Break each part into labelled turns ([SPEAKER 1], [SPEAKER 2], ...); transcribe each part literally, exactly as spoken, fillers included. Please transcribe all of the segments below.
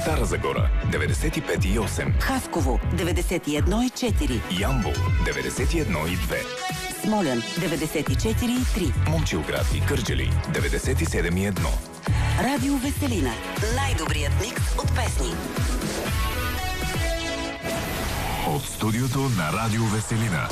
[SPEAKER 1] Стара Загора деветдесет и пет и осем,
[SPEAKER 2] Хасково деветдесет и едно и четири,
[SPEAKER 1] Ямбол деветдесет и едно и две,
[SPEAKER 2] Смолян деветдесет и четири и три,
[SPEAKER 1] Момчилград и Кърджали деветдесет и седем и едно.
[SPEAKER 2] Радио Веселина. Най-добрият микс от песни.
[SPEAKER 1] От студиото на Радио Веселина.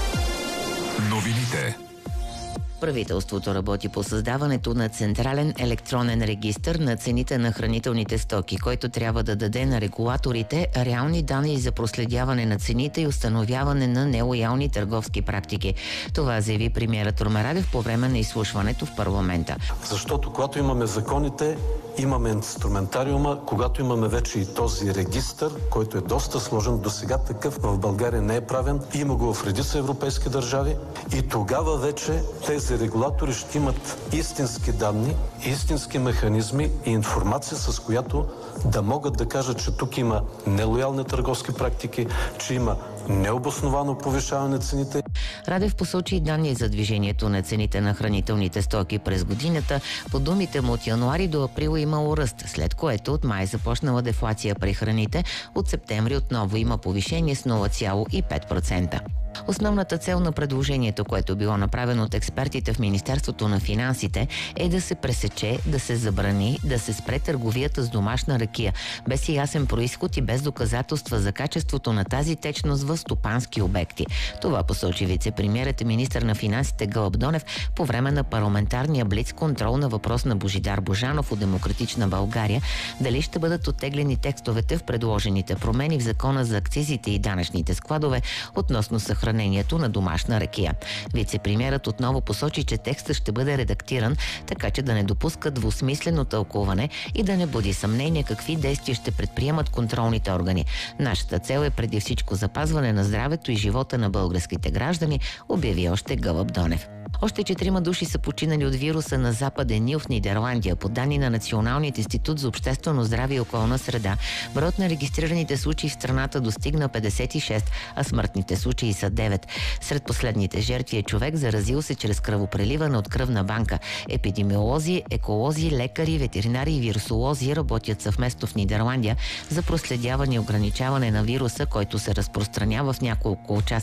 [SPEAKER 1] Новините.
[SPEAKER 3] Правителството работи по създаването на централен електронен регистър на цените на хранителните стоки, който трябва да даде на регулаторите реални данни за проследяване на цените и установяване на нелоялни търговски практики. Това заяви премиерът Румен Радев по време на изслушването в парламента.
[SPEAKER 4] Защото когато имаме законите, имаме инструментариума, когато имаме вече и този регистър, който е доста сложен, до сега такъв в България не е правен, има го в редица европейски държави и тогава вече тези регулатори ще имат истински данни, истински механизми и информация, с която да могат да кажат, че тук има нелоялни търговски практики, че има необосновано повишаване на цените.
[SPEAKER 3] Радев посочи данни за движението на цените на хранителните стоки през годината. По думите му от януари до април имало ръст, след което от май започнала дефлация при храните, от септември отново има повишение с нула цяло и пет процента. Основната цел на предложението, което било направено от експертите в Министерството на финансите, е да се пресече, да се забрани, да се спре търговията с домашна ракия, без ясен происход и без доказателства за качеството на тази течност в стопански обекти. Това посочи вице-премиерът и министър на финансите Гълъб Донев по време на парламентарния блиц контрол на въпрос на Божидар Божанов от Демократична България, дали ще бъдат оттеглени текстовете в предложените промени в Закона за акцизите и данъчните складове относно съхранението съхранението на домашна ракия. Вице-премиерът отново посочи, че текстът ще бъде редактиран, така че да не допуска двусмислено тълкуване и да не буди съмнение какви действия ще предприемат контролните органи. Нашата цел е преди всичко запазване на здравето и живота на българските граждани, обяви още Гълъб Донев. Още четирима души са починали от вируса на Западен Нил в Нидерландия. По данни на Националният институт за обществено здраве и околна среда, броят на регистрираните случаи в страната достигна петдесет и шест, а смъртните случаи са девет. Сред последните жертви е човек, заразил се чрез кръвопреливане от кръвна банка. Епидемиолози, еколози, лекари, ветеринари и вирусолози работят съвместно в Нидерландия за проследяване и ограничаване на вируса, който се разпространява в няколко участъка